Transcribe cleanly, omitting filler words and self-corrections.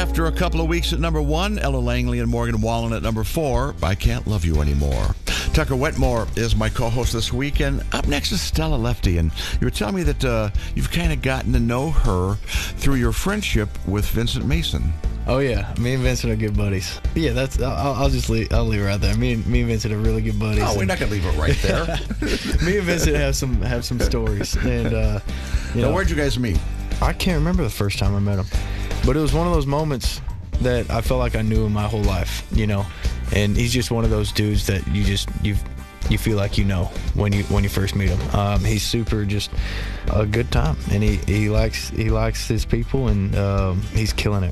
After a couple of weeks at number 1, Ella Langley and Morgan Wallen at number 4, I Can't Love You Anymore. Tucker Wetmore is my co-host this week, and up next is Stella Lefty. And you were telling me that you've kind of gotten to know her through your friendship with Vincent Mason. Oh yeah, me and Vincent are good buddies. Yeah, that's. I'll leave it right there. Me and Vincent are really good buddies. Oh, we're not gonna leave it right there. Me and Vincent have some stories, and Now, where'd you guys meet? I can't remember the first time I met him, but it was one of those moments that I felt like I knew him my whole life, And he's just one of those dudes that you feel like when you first meet him. He's super, just a good time, and he likes his people, and he's killing it.